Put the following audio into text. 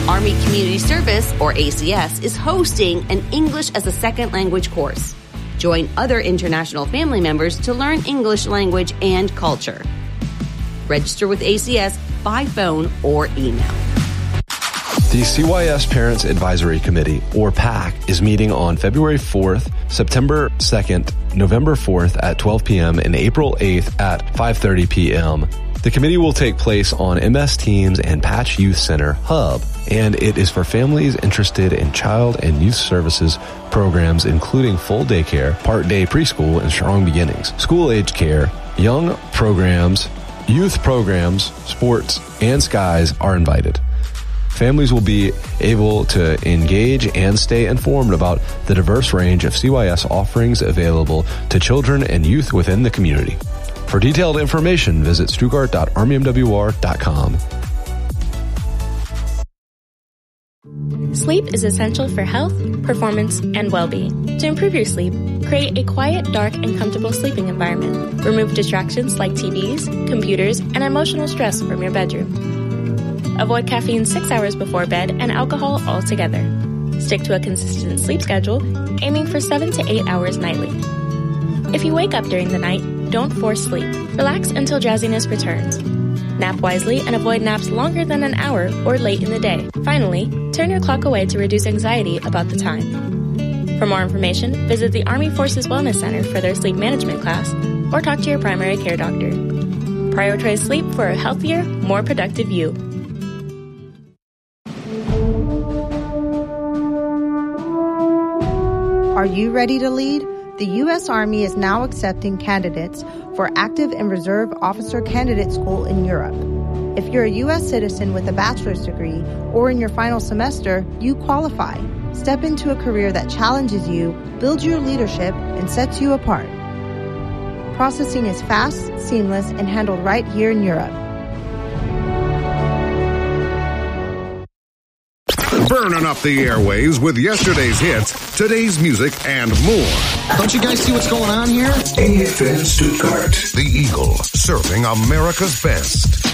Army Community Service, or ACS, is hosting an English as a Second Language course. Join other international family members to learn English language and culture. Register with ACS by phone or email. The CYS Parents Advisory Committee, or PAC, is meeting on February 4th, September 2nd, November 4th at 12 p.m. and April 8th at 5:30 p.m. The committee will take place on MS Teams and Patch Youth Center Hub, and it is for families interested in child and youth services programs including full daycare, part-day preschool, and strong beginnings, school-age care, young programs, youth programs, sports, and skies are invited. Families will be able to engage and stay informed about the diverse range of CYS offerings available to children and youth within the community. For detailed information, visit stuttgart.armymwr.com. Sleep is essential for health, performance, and well-being. To improve your sleep, create a quiet, dark, and comfortable sleeping environment. Remove distractions like TVs, computers, and emotional stress from your bedroom. Avoid caffeine 6 hours before bed and alcohol altogether. Stick to a consistent sleep schedule, aiming for 7 to 8 hours nightly. If you wake up during the night, don't force sleep. Relax until drowsiness returns. Nap wisely and avoid naps longer than an hour or late in the day. Finally, turn your clock away to reduce anxiety about the time. For more information, visit the Army Forces Wellness Center for their sleep management class or talk to your primary care doctor. Prioritize sleep for a healthier, more productive you. Are you ready to lead? The U.S. Army is now accepting candidates for active and reserve officer candidate school in Europe. If you're a U.S. citizen with a bachelor's degree or in your final semester, you qualify. Step into a career that challenges you, builds your leadership, and sets you apart. Processing is fast, seamless, and handled right here in Europe. Burning up the airwaves with yesterday's hits, today's music, and more. Don't you guys see what's going on here? AFN Stuttgart, the Eagle, serving America's best.